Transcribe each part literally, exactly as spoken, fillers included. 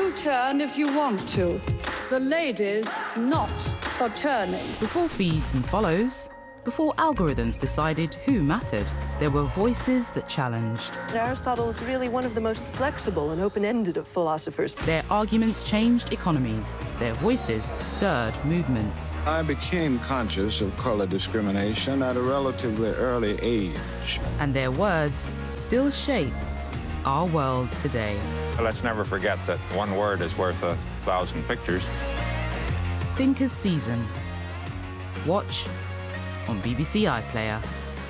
can turn if you want to. The ladies not for turning. Before feeds and follows, before algorithms decided who mattered, there were voices that challenged. Aristotle is really one of the most flexible and open-ended of philosophers. Their arguments changed economies. Their voices stirred movements. I became conscious of color discrimination at a relatively early age. And their words still shape our world today. Let's never forget that one word is worth a thousand pictures. Thinkers Season. Watch on B B C iPlayer.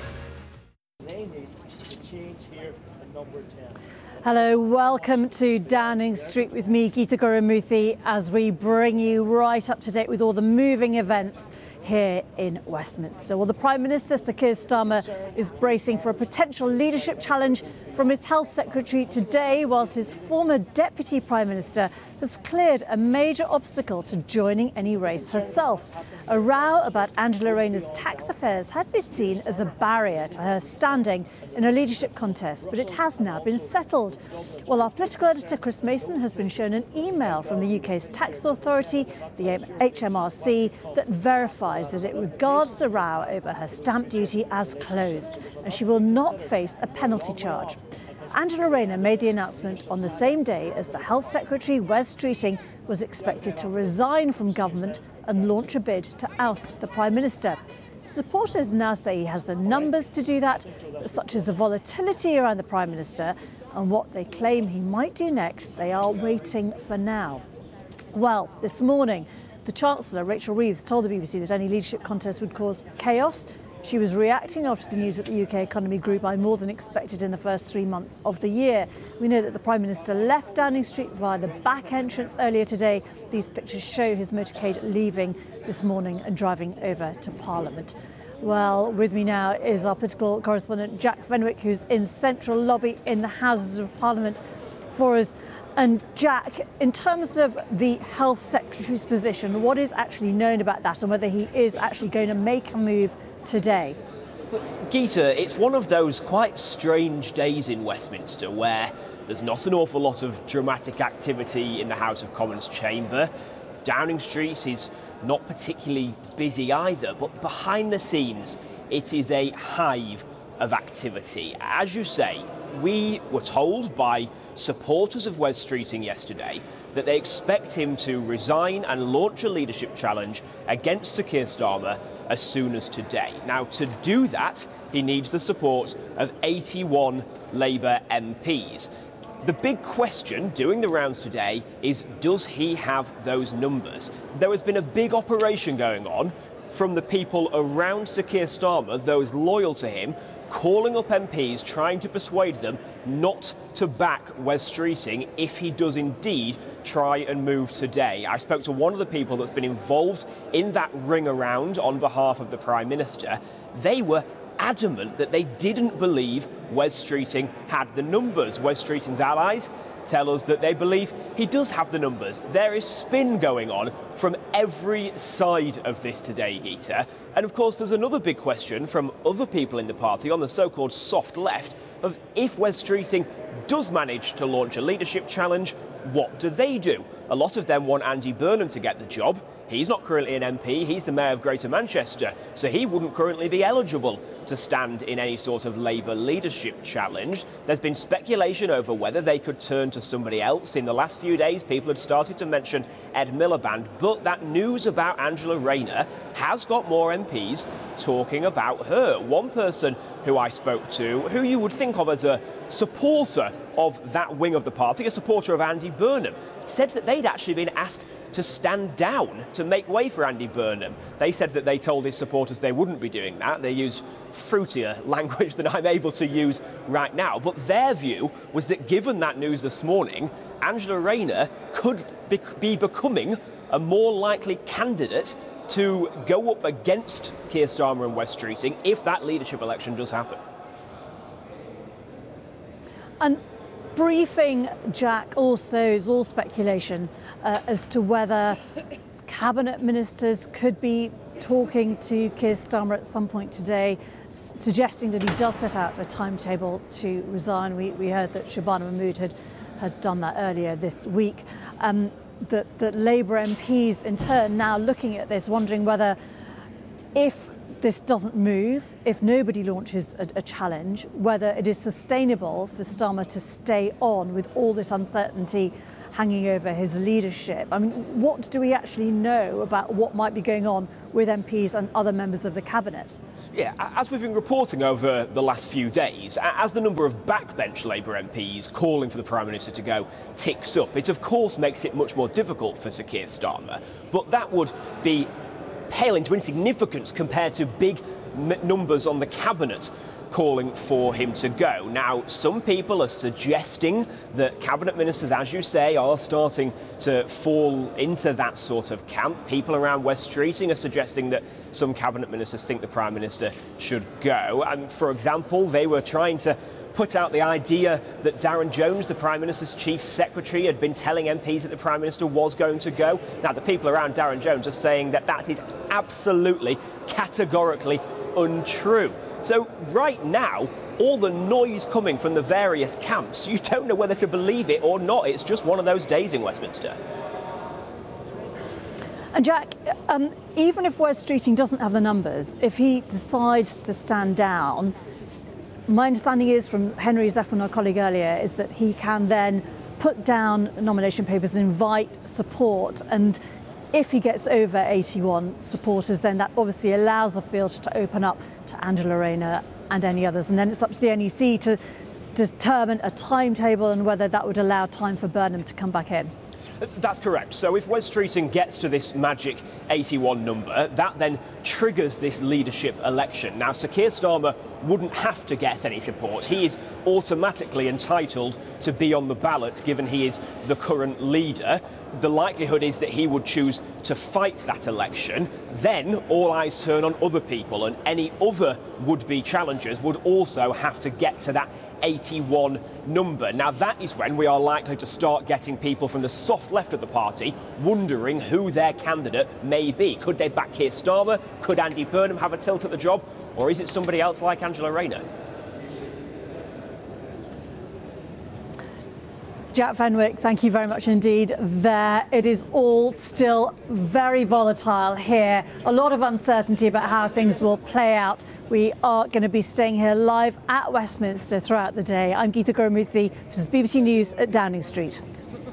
Hello, welcome to Downing Street with me, Geeta Gurumuthy, as we bring you right up to date with all the moving events here in Westminster. Well, the Prime Minister, Sir Keir Starmer, is bracing for a potential leadership challenge from his Health Secretary today, whilst his former Deputy Prime Minister has cleared a major obstacle to joining any race herself. A row about Angela Rayner's tax affairs had been seen as a barrier to her standing in a leadership contest, but it has now been settled. Well, our political editor Chris Mason has been shown an email from the U K's tax authority, the H M R C, that verifies that it regards the row over her stamp duty as closed, and she will not face a penalty charge. Angela Rayner made the announcement on the same day as the Health Secretary, Wes Streeting, was expected to resign from government and launch a bid to oust the Prime Minister. Supporters now say he has the numbers to do that, such as the volatility around the Prime Minister and what they claim he might do next. They are waiting for now. Well, this morning, the Chancellor, Rachel Reeves, told the B B C that any leadership contest would cause chaos. She was reacting after the news that the U K economy grew by more than expected in the first three months of the year. We know that the Prime Minister left Downing Street via the back entrance earlier today. These pictures show his motorcade leaving this morning and driving over to Parliament. Well, with me now is our political correspondent Jack Fenwick, who's in central lobby in the Houses of Parliament for us. And Jack, in terms of the Health Secretary's position, what is actually known about that and whether he is actually going to make a move today? Geeta, it's one of those quite strange days in Westminster where there's not an awful lot of dramatic activity in the House of Commons chamber. Downing Street is not particularly busy either, but behind the scenes it is a hive of activity. As you say, we were told by supporters of Wes Streeting yesterday that they expect him to resign and launch a leadership challenge against Sir Keir Starmer as soon as today. Now, to do that, he needs the support of eighty-one Labour M Ps. The big question doing the rounds today is, does he have those numbers? There has been a big operation going on from the people around Sir Keir Starmer, those loyal to him, calling up M Ps, trying to persuade them not to back Wes Streeting if he does indeed try and move today. I spoke to one of the people that's been involved in that ring around on behalf of the Prime Minister. They were adamant that they didn't believe Wes Streeting had the numbers. Wes Streeting's allies tell us that they believe he does have the numbers. There is spin going on from every side of this today, Geeta. And of course, there's another big question from other people in the party on the so-called soft left of if Wes Streeting does manage to launch a leadership challenge, what do they do? A lot of them want Andy Burnham to get the job. He's not currently an M P, he's the Mayor of Greater Manchester, so he wouldn't currently be eligible to stand in any sort of Labour leadership challenge. There's been speculation over whether they could turn to somebody else. In the last few days, people had started to mention Ed Miliband, but that news about Angela Rayner has got more M Ps talking about her. One person who I spoke to, who you would think of as a supporter of that wing of the party, a supporter of Andy Burnham, said that they'd actually been asked to stand down to make way for Andy Burnham. They said that they told his supporters they wouldn't be doing that. They used fruitier language than I'm able to use right now. But their view was that given that news this morning, Angela Rayner could be, be becoming a more likely candidate to go up against Keir Starmer and Wes Streeting if that leadership election does happen. And briefing, Jack, also is all speculation uh, as to whether cabinet ministers could be talking to Keir Starmer at some point today, s suggesting that he does set out a timetable to resign. We, we heard that Shabana Mahmood had had done that earlier this week. Um, that, that Labour M Ps in turn now looking at this, wondering whether if this doesn't move, if nobody launches a, a challenge, whether it is sustainable for Starmer to stay on with all this uncertainty hanging over his leadership. I mean, what do we actually know about what might be going on with M Ps and other members of the cabinet? Yeah, as we've been reporting over the last few days, as the number of backbench Labour M Ps calling for the Prime Minister to go ticks up, it of course makes it much more difficult for Sir Keir Starmer, but that would be pale into insignificance compared to big m numbers on the cabinet calling for him to go. Now, some people are suggesting that cabinet ministers, as you say, are starting to fall into that sort of camp. People around West Streeting are suggesting that some cabinet ministers think the Prime Minister should go. And for example, they were trying to put out the idea that Darren Jones, the Prime Minister's chief secretary, had been telling M Ps that the Prime Minister was going to go. Now, the people around Darren Jones are saying that that is absolutely, categorically untrue. So right now, all the noise coming from the various camps, you don't know whether to believe it or not. It's just one of those days in Westminster. And Jack, um, even if Wes Streeting doesn't have the numbers, if he decides to stand down, my understanding is from Henry Zephyr, our colleague earlier, is that he can then put down nomination papers and invite support. And if he gets over eighty-one supporters, then that obviously allows the field to open up to Angela Rayner and any others. And then it's up to the N E C to determine a timetable and whether that would allow time for Burnham to come back in. That's correct. So if Wes Streeting gets to this magic eighty-one number, that then triggers this leadership election. Now, Sir Keir Starmer wouldn't have to get any support. He is automatically entitled to be on the ballot, given he is the current leader. The likelihood is that he would choose to fight that election. Then all eyes turn on other people, and any other would-be challengers would also have to get to that eighty-one number. Now, that is when we are likely to start getting people from the soft left of the party wondering who their candidate may be. Could they back Keir Starmer? Could Andy Burnham have a tilt at the job? Or is it somebody else like Angela Rayner? Jack Fenwick, thank you very much indeed. There, it is all still very volatile here. A lot of uncertainty about how things will play out. We are going to be staying here live at Westminster throughout the day. I'm Geeta Gurumuthy. This is B B C News at Downing Street.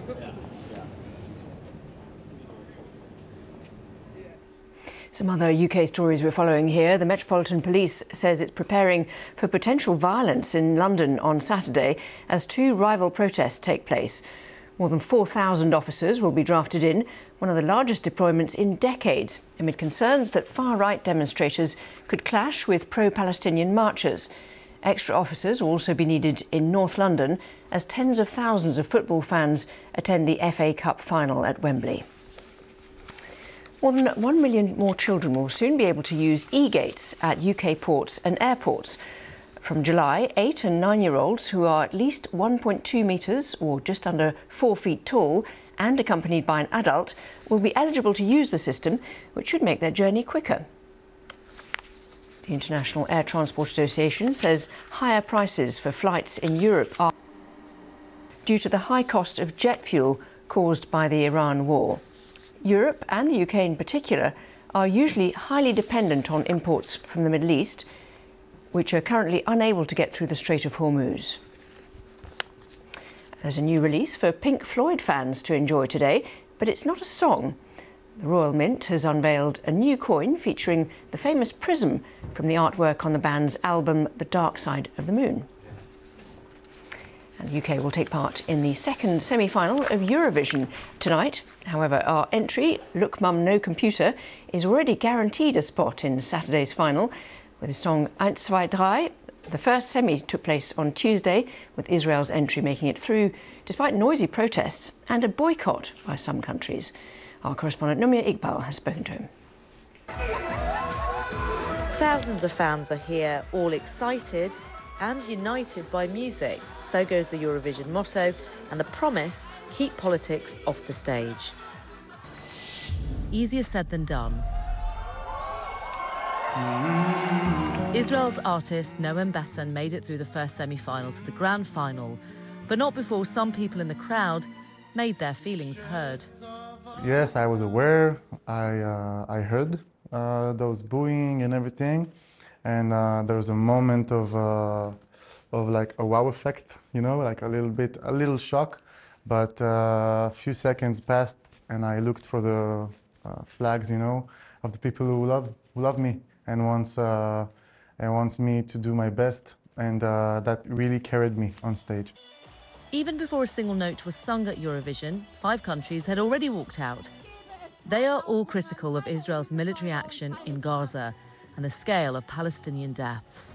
Some other U K stories we're following here. The Metropolitan Police says it's preparing for potential violence in London on Saturday as two rival protests take place. More than four thousand officers will be drafted in, one of the largest deployments in decades, amid concerns that far-right demonstrators could clash with pro-Palestinian marchers. Extra officers will also be needed in North London as tens of thousands of football fans attend the F A Cup final at Wembley. More than one million more children will soon be able to use e-gates at U K ports and airports. From July, eight and nine-year-olds who are at least one point two metres or just under four feet tall and accompanied by an adult will be eligible to use the system, which should make their journey quicker. The International Air Transport Association says higher prices for flights in Europe are due to the high cost of jet fuel caused by the Iran war. Europe, and the U K in particular, are usually highly dependent on imports from the Middle East, which are currently unable to get through the Strait of Hormuz. There's a new release for Pink Floyd fans to enjoy today, but it's not a song. The Royal Mint has unveiled a new coin featuring the famous prism from the artwork on the band's album The Dark Side of the Moon. And the U K will take part in the second semi-final of Eurovision tonight. However, our entry, Look Mum No Computer, is already guaranteed a spot in Saturday's final with the song Eins, zwei, drei. The first semi took place on Tuesday, with Israel's entry making it through, despite noisy protests and a boycott by some countries. Our correspondent Numia Iqbal has spoken to him. Thousands of fans are here, all excited and united by music. So goes the Eurovision motto and the promise, keep politics off the stage. Easier said than done. Israel's artist Noam Besson made it through the first semi-final to the grand final. but not before some people in the crowd made their feelings heard. Yes, I was aware. I, uh, I heard uh, those booing and everything. And uh, there was a moment of, uh, of like a wow effect, you know, like a little bit, a little shock. But uh, a few seconds passed and I looked for the uh, flags, you know, of the people who love, who love me and wants, uh, and wants me to do my best. And uh, that really carried me on stage. Even before a single note was sung at Eurovision, five countries had already walked out. They are all critical of Israel's military action in Gaza and the scale of Palestinian deaths.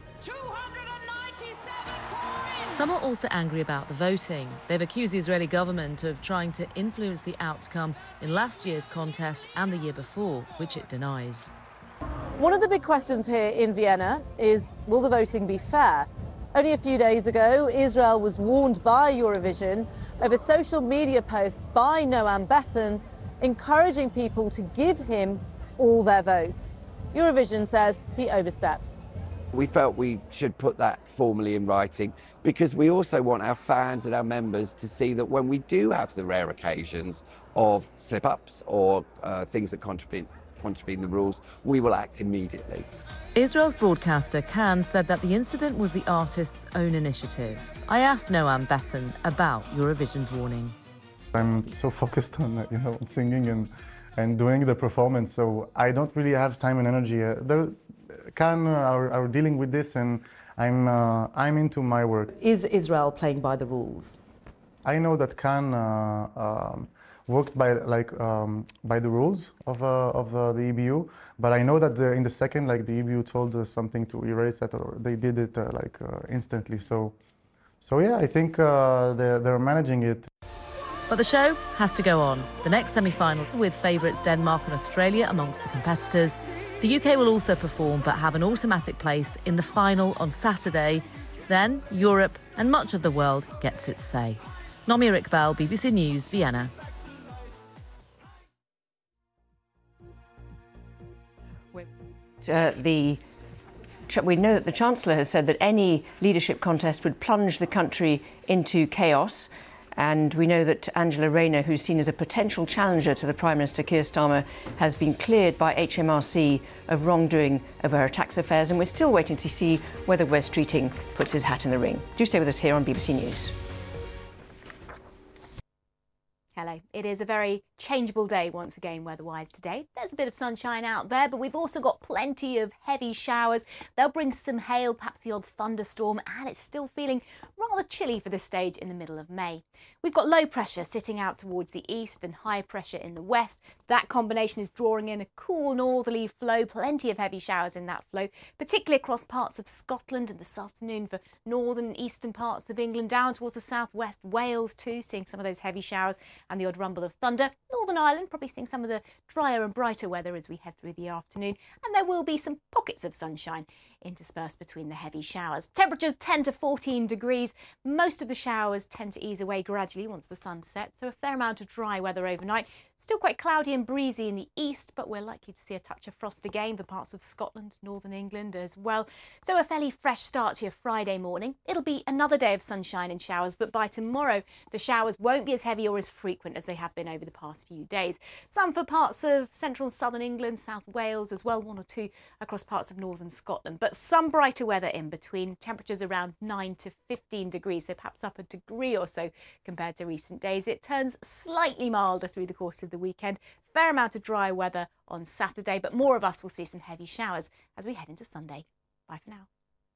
Some are also angry about the voting. They've accused the Israeli government of trying to influence the outcome in last year's contest and the year before, which it denies. One of the big questions here in Vienna is, will the voting be fair? Only a few days ago, Israel was warned by Eurovision over social media posts by Noam Besson encouraging people to give him all their votes. Eurovision says he overstepped. We felt we should put that formally in writing because we also want our fans and our members to see that when we do have the rare occasions of slip-ups or uh, things that contravene, contravene the rules, we will act immediately. Israel's broadcaster Cannes said that the incident was the artist's own initiative. I asked Noam Besson about Eurovision's warning. I'm so focused on, you know, singing and, and doing the performance, so I don't really have time and energy. Uh, there, Cannes are, are dealing with this, and I'm, uh, I'm into my work. Is Israel playing by the rules? I know that Cannes uh, um, worked by like um, by the rules of uh, of uh, the E B U, but I know that the, in the second, like the E B U told us something to erase that, or they did it uh, like uh, instantly. So, so yeah, I think uh, they're they're managing it. But the show has to go on. The next semi-final with favourites Denmark and Australia amongst the competitors. The U K will also perform, but have an automatic place in the final on Saturday. Then Europe and much of the world gets its say. Nomia Iqbal, B B C News, Vienna. Uh, the we know that the Chancellor has said that any leadership contest would plunge the country into chaos. And we know that Angela Rayner, who's seen as a potential challenger to the Prime Minister Keir Starmer, has been cleared by H M R C of wrongdoing over her tax affairs. And we're still waiting to see whether Wes Streeting puts his hat in the ring. Do stay with us here on B B C News. Hello. It is a very changeable day once again weather-wise today. There's a bit of sunshine out there, but we've also got plenty of heavy showers. They'll bring some hail, perhaps the odd thunderstorm, and it's still feeling rather chilly for this stage in the middle of May. We've got low pressure sitting out towards the east and high pressure in the west. That combination is drawing in a cool northerly flow, plenty of heavy showers in that flow, particularly across parts of Scotland, and this afternoon for northern and eastern parts of England, down towards the southwest, Wales too, seeing some of those heavy showers and the odd rumble of thunder. Northern Ireland probably seeing some of the drier and brighter weather as we head through the afternoon, and there will be some pockets of sunshine interspersed between the heavy showers. Temperatures ten to fourteen degrees. Most of the showers tend to ease away gradually once the sun sets, so a fair amount of dry weather overnight. Still quite cloudy and breezy in the east, but we're likely to see a touch of frost again for parts of Scotland, northern England as well. So a fairly fresh start to your Friday morning. It'll be another day of sunshine and showers, but by tomorrow the showers won't be as heavy or as frequent as they have been over the past few days. Some for parts of central and southern England, South Wales as well, one or two across parts of northern Scotland. But some brighter weather in between, temperatures around nine to fifteen degrees, so perhaps up a degree or so compared to recent days. It turns slightly milder through the course of the weekend. Fair amount of dry weather on Saturday, but more of us will see some heavy showers as we head into Sunday. Bye for now.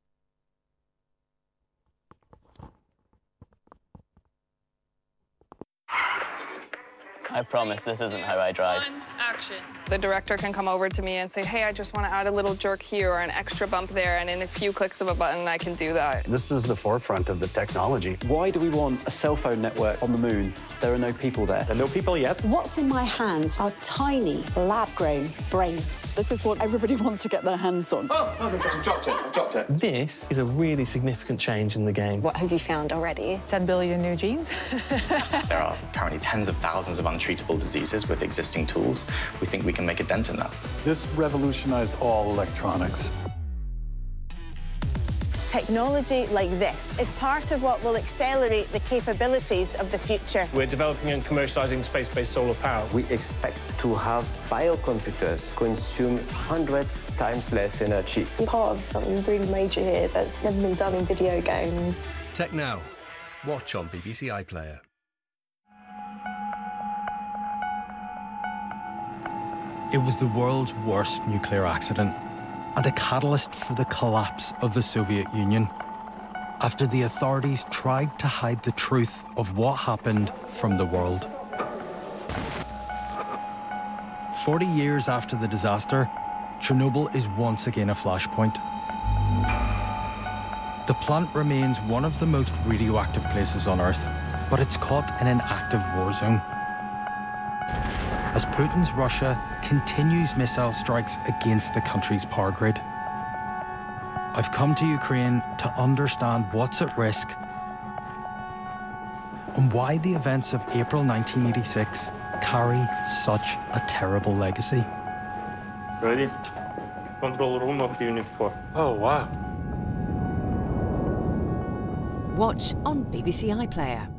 I promise this isn't how I drive. Action. The director can come over to me and say, hey, I just want to add a little jerk here or an extra bump there, and in a few clicks of a button, I can do that. This is the forefront of the technology. Why do we want a cell phone network on the moon? There are no people there. There are no people yet. What's in my hands are tiny, lab-grown brains. This is what everybody wants to get their hands on. Oh, oh my God, I've dropped it, I've dropped it. This is a really significant change in the game. What have you found already? ten billion new genes. There are currently tens of thousands of untreatable diseases with existing tools. We think we can make a dent in that. This revolutionized all electronics. Technology like this is part of what will accelerate the capabilities of the future. We're developing and commercialising space-based solar power. We expect to have biocomputers consume hundreds times less energy. I'm part of something really major here that's never been done in video games. Tech Now. Watch on B B C iPlayer. It was the world's worst nuclear accident and a catalyst for the collapse of the Soviet Union, after the authorities tried to hide the truth of what happened from the world. Forty years after the disaster, Chernobyl is once again a flashpoint. The plant remains one of the most radioactive places on Earth, but it's caught in an active war zone. As Putin's Russia continues missile strikes against the country's power grid. I've come to Ukraine to understand what's at risk and why the events of April nineteen eighty-six carry such a terrible legacy. Ready? Control room of Unit four. Oh, wow. Watch on B B C iPlayer.